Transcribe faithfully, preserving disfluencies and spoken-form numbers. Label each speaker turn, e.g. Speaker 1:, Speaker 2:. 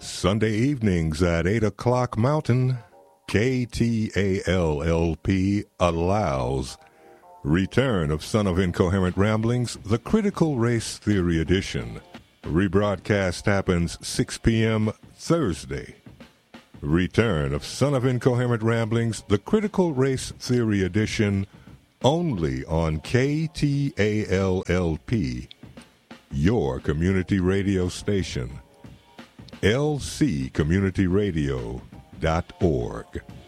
Speaker 1: Sunday evenings at eight o'clock Mountain, K T A L L P allows return of Son of Incoherent Ramblings, the Critical Race Theory Edition. Rebroadcast happens six p.m. Thursday. Return of Son of Incoherent Ramblings, the Critical Race Theory Edition, only on K T A L L P, your community radio station, L C community radio dot org.